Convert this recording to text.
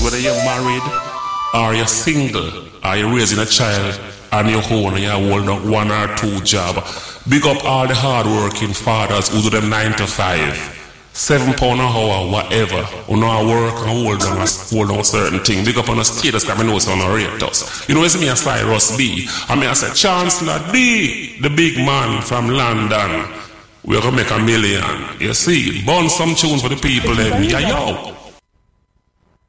whether you're married or you're single or you're raising a child on your own and you hold up 1 or 2 job. Big up all the hard-working fathers who do them 9 to 5. £7 an hour, whatever. Who know I work and hold on a certain thing. Big up on a status because I know it's on a rate us. You know, it's me and Cyrus B. I mean, I said, Chancellor D, the big man from London. We're going to make $1 million. You see, burn some tunes for the people then. Yeah, yo.